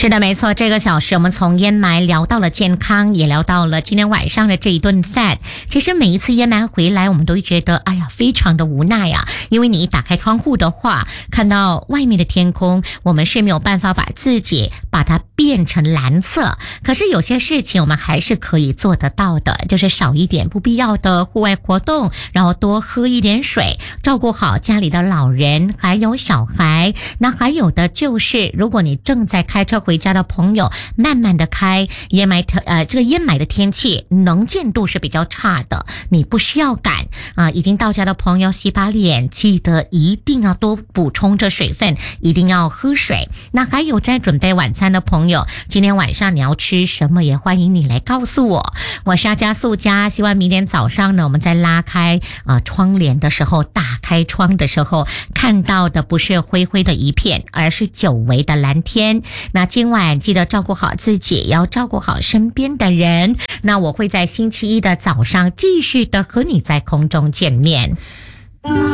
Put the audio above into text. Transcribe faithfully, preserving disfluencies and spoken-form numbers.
是的，没错，这个小时我们从烟霾聊到了健康，也聊到了今天晚上的这一顿饭。其实每一次烟霾回来，我们都会觉得哎呀非常的无奈啊，因为你一打开窗户的话，看到外面的天空，我们是没有办法把自己把它变成蓝色。可是有些事情我们还是可以做得到的，就是少一点不必要的户外活动，然后多喝一点水，照顾好家里的老人还有小孩。那还有的就是如果你正在开车回家的朋友，慢慢的开，烟霾呃这个烟霾的天气能见度是比较差的，你不需要赶啊、呃。已经到家的朋友洗把脸，记得一定要多补充着水分，一定要喝水。那还有在准备晚餐的朋友，今天晚上你要吃什么，也欢迎你来告诉我。我是阿加素佳，希望明天早上呢，我们在拉开啊、呃、窗帘的时候，打开窗的时候，看到的不是灰灰的一片，而是久违的蓝天。那今晚记得照顾好自己，也要照顾好身边的人。那我会在星期一的早上继续的和你在空中见面。